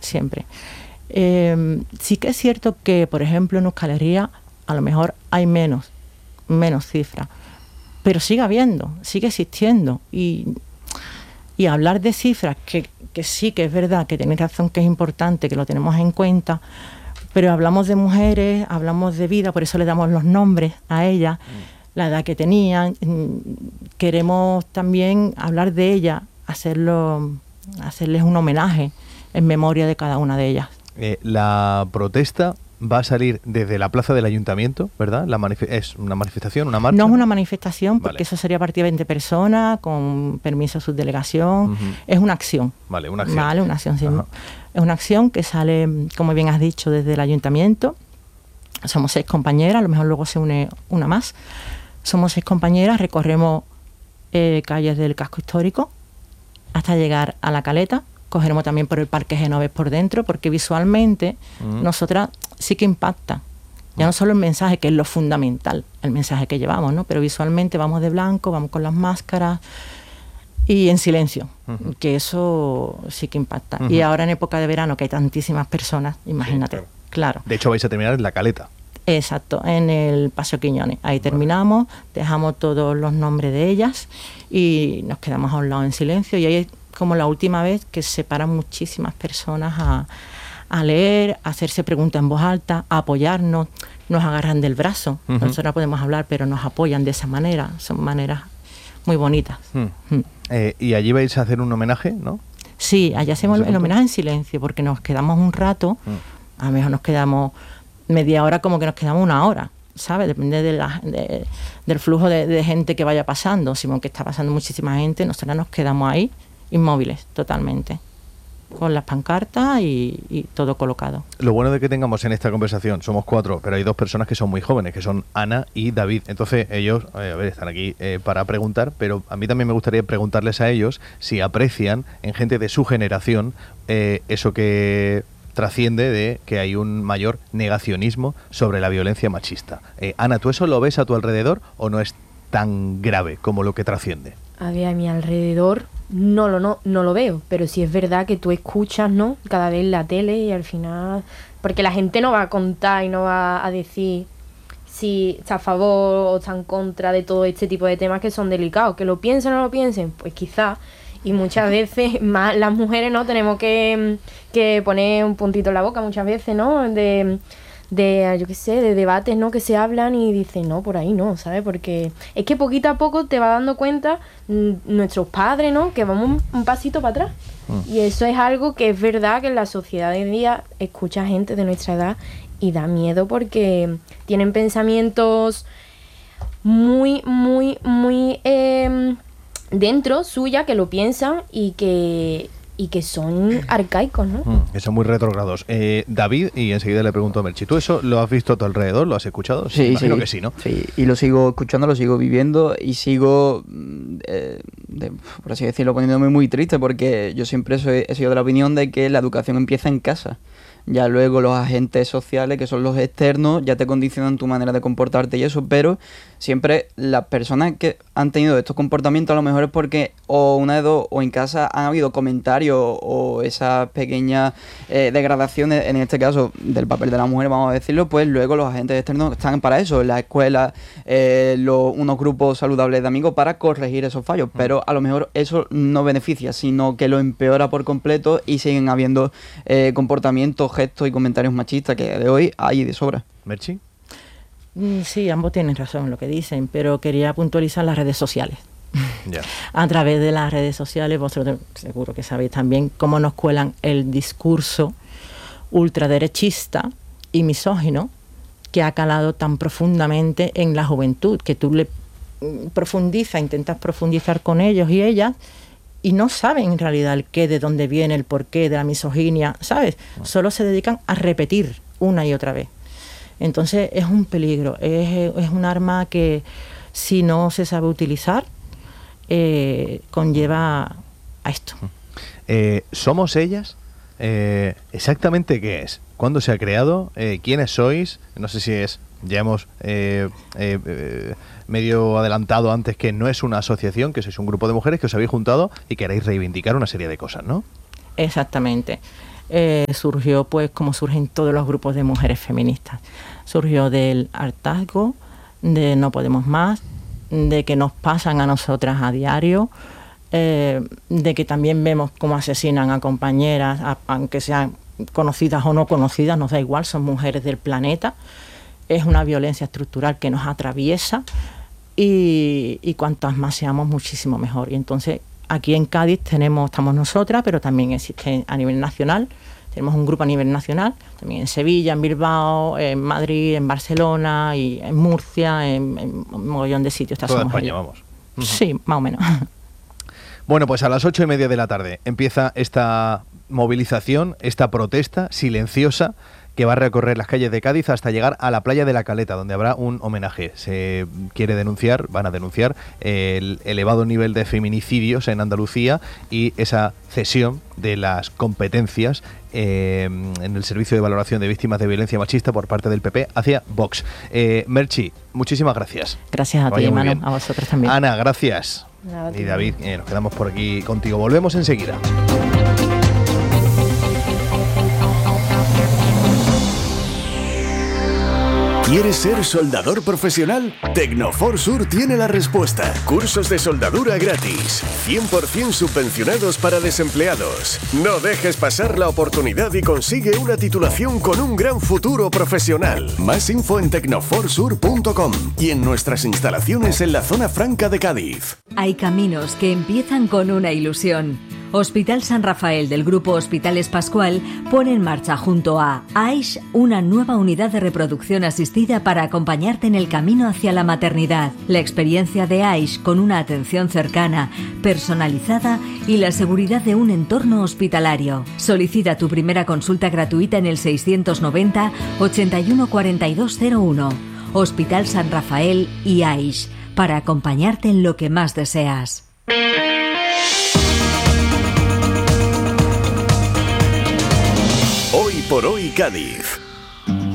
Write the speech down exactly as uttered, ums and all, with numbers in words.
siempre. Eh, sí que es cierto que, por ejemplo, en Euskal Herria a lo mejor hay menos, menos cifras, pero sigue habiendo, sigue existiendo. Y, y hablar de cifras, que, que sí que es verdad, que tenéis razón, que es importante, que lo tenemos en cuenta, pero hablamos de mujeres, hablamos de vida, por eso le damos los nombres a ellas, mm. la edad que tenían. Queremos también hablar de ellas, hacerlo, hacerles un homenaje en memoria de cada una de ellas. Eh, la protesta va a salir desde la plaza del ayuntamiento, ¿verdad? La manif- ¿Es una manifestación, una marcha? No es una manifestación, porque vale. eso sería a partir de veinte personas, con permiso de subdelegación. Uh-huh. Es una acción. Vale, una acción. Vale, una acción, sí. Es una acción que sale, como bien has dicho, desde el ayuntamiento. Somos seis compañeras, a lo mejor luego se une una más. Somos seis compañeras, recorremos eh, calles del casco histórico hasta llegar a la Caleta. Cogeremos también por el Parque Genovés por dentro, porque visualmente uh-huh. nosotras sí que impacta. Ya no solo el mensaje, que es lo fundamental, el mensaje que llevamos, ¿no? Pero visualmente vamos de blanco, vamos con las máscaras y en silencio, uh-huh. que eso sí que impacta. Uh-huh. Y ahora en época de verano, que hay tantísimas personas, imagínate, sí, claro. claro. De hecho vais a terminar en la Caleta. Exacto, en el Paseo Quiñones. Ahí vale. terminamos, dejamos todos los nombres de ellas y nos quedamos a un lado en silencio, y ahí es como la última vez que se paran muchísimas personas a, a leer, a hacerse preguntas en voz alta, a apoyarnos, nos agarran del brazo. Uh-huh. Nosotros no podemos hablar, pero nos apoyan de esa manera. Son maneras muy bonitas. Uh-huh. Uh-huh. Eh, y allí vais a hacer un homenaje, ¿no? Sí, allá hacemos el homenaje en silencio, porque nos quedamos un rato, uh-huh. a lo mejor nos quedamos media hora, como que nos quedamos una hora, ¿sabes? Depende de la, de, del flujo de, de gente que vaya pasando. Si vemos que está pasando muchísima gente, nosotros nos quedamos ahí, inmóviles totalmente, con las pancartas y, y todo colocado. Lo bueno de que tengamos en esta conversación, somos cuatro, pero hay dos personas que son muy jóvenes, que son Ana y David. Entonces ellos, eh, a ver, están aquí eh, para preguntar, pero a mí también me gustaría preguntarles a ellos si aprecian en gente de su generación eh, eso que trasciende de que hay un mayor negacionismo sobre la violencia machista. Eh, Ana, ¿tú eso lo ves a tu alrededor o no es tan grave como lo que trasciende? A ver, a mi alrededor no lo, no, no lo veo, pero sí es verdad que tú escuchas, ¿no?, cada vez la tele y al final... Porque la gente no va a contar y no va a decir si está a favor o está en contra de todo este tipo de temas que son delicados. Que lo piensen o no lo piensen, pues quizás. Y muchas veces, más las mujeres, ¿no?, tenemos que, que poner un puntito en la boca muchas veces, ¿no?, de... de, yo qué sé, de debates, ¿no?, que se hablan y dicen, no, por ahí no, ¿sabes? Porque es que poquito a poco te vas dando cuenta n- nuestros padres, ¿no?, que vamos un, un pasito para atrás. Mm. Y eso es algo que es verdad que en la sociedad de hoy en día escucha gente de nuestra edad y da miedo porque tienen pensamientos muy, muy, muy eh, dentro suya, que lo piensan y que... y que son arcaicos, ¿no? Mm, que son muy retrógrados. Eh, David, y enseguida le pregunto a Merchi, ¿tú eso lo has visto a tu alrededor? ¿Lo has escuchado? Sí, Imagino sí, que sí, ¿no? Sí, y lo sigo escuchando, lo sigo viviendo y sigo, eh, de, por así decirlo, poniéndome muy triste porque yo siempre soy, he sido de la opinión de que la educación empieza en casa. Ya luego los agentes sociales, que son los externos, ya te condicionan tu manera de comportarte y eso, pero siempre las personas que han tenido estos comportamientos a lo mejor es porque o una de dos, o en casa han habido comentarios o esas pequeñas eh, degradaciones, en este caso del papel de la mujer, vamos a decirlo, pues luego los agentes externos están para eso, en la escuela, eh, los, unos grupos saludables de amigos para corregir esos fallos, pero a lo mejor eso no beneficia, sino que lo empeora por completo y siguen habiendo eh, comportamientos, gestos y comentarios machistas que de hoy hay de sobra. ¿Merchi? Sí, ambos tienen razón en lo que dicen, pero quería puntualizar las redes sociales. Yeah. A través de las redes sociales, vosotros seguro que sabéis también cómo nos cuelan el discurso ultraderechista y misógino que ha calado tan profundamente en la juventud, que tú le profundizas, intentas profundizar con ellos y ellas, y no saben en realidad el qué, de dónde viene, el porqué de la misoginia, ¿sabes? Solo se dedican a repetir una y otra vez. Entonces es un peligro, es, es un arma que si no se sabe utilizar, eh, conlleva a esto. Eh, ¿Somos ellas? Eh, ¿Exactamente qué es? ¿Cuándo se ha creado? Eh, ¿Quiénes sois? No sé si es, ya hemos eh, eh, eh, medio adelantado antes que no es una asociación, que sois un grupo de mujeres que os habéis juntado y queréis reivindicar una serie de cosas, ¿no? Exactamente. eh, surgió pues como surgen todos los grupos de mujeres feministas. Surgió del hartazgo, de no podemos más, de que nos pasan a nosotras a diario, eh, de que también vemos cómo asesinan a compañeras, a, aunque sean conocidas o no conocidas, nos da igual, son mujeres del planeta. Es una violencia estructural que nos atraviesa y, y cuantas más seamos, muchísimo mejor. Y entonces aquí en Cádiz tenemos, estamos nosotras, pero también existe a nivel nacional. Tenemos un grupo a nivel nacional, también en Sevilla, en Bilbao, en Madrid, en Barcelona, y en Murcia, en, en un mogollón de sitios. Toda España, allí. Vamos. Sí, más o menos. Bueno, pues a las ocho y media de la tarde empieza esta movilización, esta protesta silenciosa que va a recorrer las calles de Cádiz hasta llegar a la playa de la Caleta, donde habrá un homenaje. Se quiere denunciar, van a denunciar el elevado nivel de feminicidios en Andalucía y esa cesión de las competencias eh, en el Servicio de Valoración de Víctimas de Violencia Machista por parte del P P hacia Vox. Eh, Merchi, muchísimas gracias. Gracias a ti, Manu, a vosotros también. Ana, gracias. Nada, y David, eh, nos quedamos por aquí contigo. Volvemos enseguida. ¿Quieres ser soldador profesional? Tecnofor Sur tiene la respuesta. Cursos de soldadura gratis, cien por ciento subvencionados para desempleados. No dejes pasar la oportunidad y consigue una titulación con un gran futuro profesional. Más info en tecnoforsur punto com y en nuestras instalaciones en la zona franca de Cádiz. Hay caminos que empiezan con una ilusión. Hospital San Rafael del Grupo Hospitales Pascual pone en marcha junto a AISH una nueva unidad de reproducción asistida para acompañarte en el camino hacia la maternidad. La experiencia de AISH con una atención cercana, personalizada y la seguridad de un entorno hospitalario. Solicita tu primera consulta gratuita en el seiscientos noventa, ochenta y uno, cuarenta y dos cero uno. Hospital San Rafael y AISH, para acompañarte en lo que más deseas. Hoy por hoy Cádiz.